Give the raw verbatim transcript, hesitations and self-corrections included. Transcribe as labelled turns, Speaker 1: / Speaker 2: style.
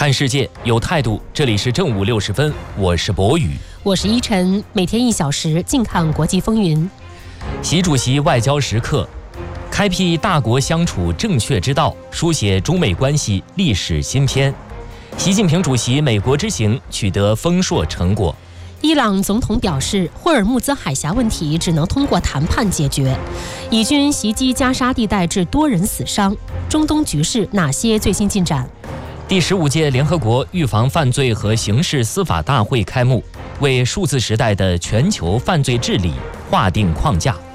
Speaker 1: 看世界有态度，这里是正午六十分，我是博宇，
Speaker 2: 我是依晨，每天一小时，静看国际风云。
Speaker 1: 习主席外交时刻，开辟大国相处正确之道，书写中美关系历史新篇。习近平主席美国之行取得丰硕成果。
Speaker 2: 伊朗总统表示，霍尔木兹海峡问题只能通过谈判解决。以军袭击加沙地带致多人死伤。中东局势哪些最新进展？
Speaker 1: 第十五届联合国预防犯罪和刑事司法大会开幕，为数字时代的全球犯罪治理划定框架。